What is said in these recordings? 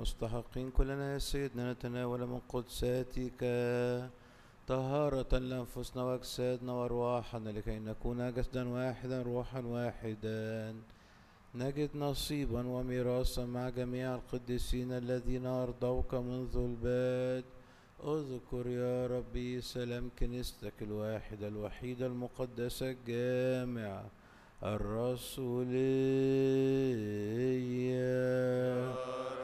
مستحقين كلنا يا سيدنا نتناول من قدساتك طهارة لأنفسنا وأجسادنا وأرواحنا لكي نكون جسدا واحدا روحا واحدا، نجد نصيبا وميراثا مع جميع القديسين الذين أرضوك منذ البدء. اذكر يا ربي سلام كنيستك الواحدة الوحيدة المقدسة الجامعة الرسولية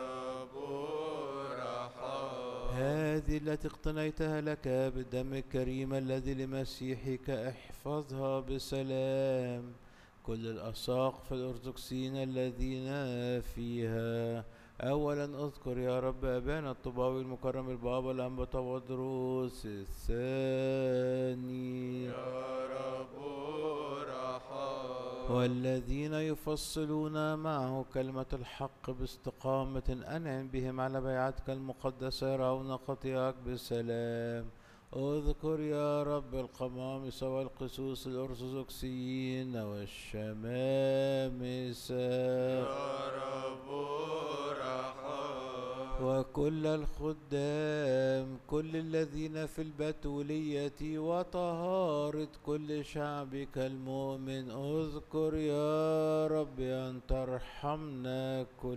هذه التي اقتنيتها لك بالدم الكريم الذي لمسيحك، احفظها بسلام كل الأساقفة الأرثوذكسيين الذين فيها. أولا اذكر يا رب أبانا الطباوي المكرم البابا الأنبا تودروس الثاني يا رب ارحم، والذين يفصلون معه كلمة الحق باستقامة، أنعم بهم على بيعتك المقدسة يرون خطيئك بسلام. اذكر يا رب القمامسة والقسوس الأرثوذكسيين والشمامسة يا رب ارحم، وكل الخدام كل الذين في البتولية وطهارة كل شعبك المؤمن. اذكر يا رب أن ترحمنا كل